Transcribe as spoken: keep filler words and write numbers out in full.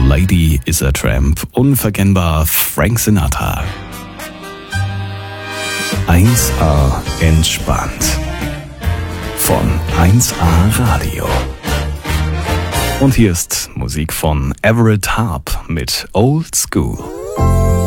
Lady is a Tramp, unverkennbar Frank Sinatra. eins A entspannt von eins A Radio. Und hier ist Musik von Everett Harp mit Old School.